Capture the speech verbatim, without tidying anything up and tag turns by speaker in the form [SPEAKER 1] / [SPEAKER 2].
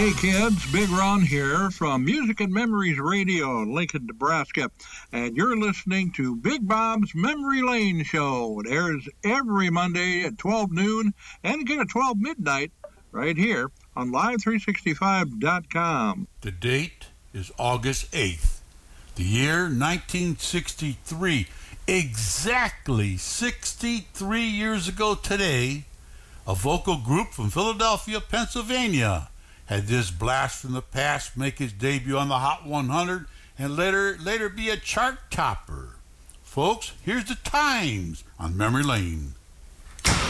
[SPEAKER 1] Hey kids, Big Ron here from Music and Memories Radio in Lincoln, Nebraska, and you're listening to Big Bob's Memory Lane Show. It airs every Monday at twelve noon and again at twelve midnight right here on live three sixty-five dot com.
[SPEAKER 2] The date is August eighth, the year nineteen sixty-three. Exactly sixty-three years ago today, a vocal group from Philadelphia, Pennsylvania had this blast from the past make its debut on the Hot one hundred and later later be a chart topper. Folks, here's the times on Memory Lane.